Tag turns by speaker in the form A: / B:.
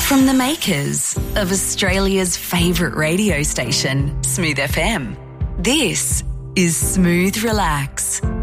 A: From the makers of Australia's favourite radio station, Smooth FM, this is Smooth Relax.